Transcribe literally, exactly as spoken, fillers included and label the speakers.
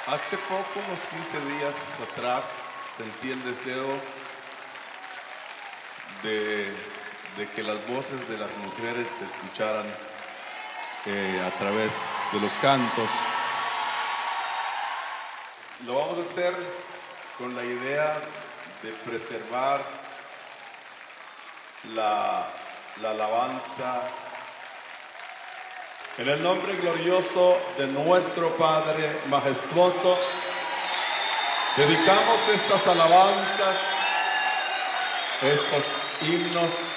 Speaker 1: Hace poco, unos quince días atrás, sentí el deseo de, de que las voces de las mujeres se escucharan eh, a través de los cantos. Lo vamos a hacer con la idea de preservar la, la alabanza en el nombre glorioso de nuestro Padre majestuoso. Dedicamos estas alabanzas, estos himnos